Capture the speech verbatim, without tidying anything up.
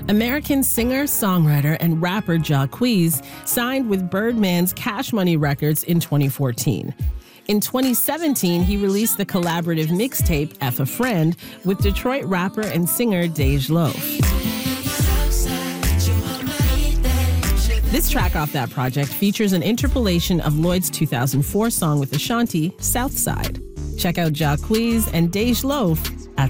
American singer, songwriter, and rapper Jacquees signed with Birdman's Cash Money Records in twenty fourteen. In twenty seventeen, he released the collaborative mixtape F a Friend with Detroit rapper and singer Dej Loaf. This track off that project features an interpolation of Lloyd's two thousand four song with Ashanti, Southside. Check out Jacquees and Dej Loaf